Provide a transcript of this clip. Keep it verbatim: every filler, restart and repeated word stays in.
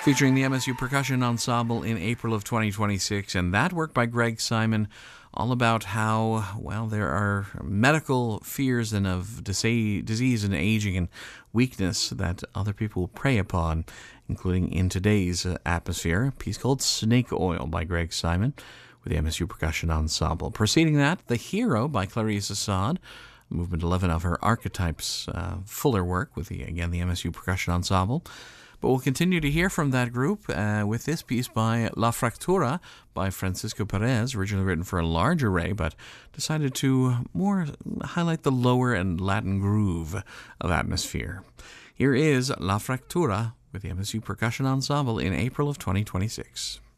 featuring the M S U Percussion Ensemble in April of twenty twenty-six, and that work by Greg Simon, all about how, well, there are medical fears and of disease and aging and weakness that other people prey upon, including in today's uh, atmosphere. A piece called Snake Oil by Greg Simon with the M S U Percussion Ensemble. Preceding that, The Hero by Clarice Assad, Movement eleven of her Archetypes uh, fuller work with, the again, the M S U Percussion Ensemble. But we'll continue to hear from that group uh, with this piece by La Fractura by Francisco Perez, originally written for a large array, but decided to more highlight the lower and Latin groove of atmosphere. Here is La Fractura with the M S U Percussion Ensemble in April of twenty twenty-six.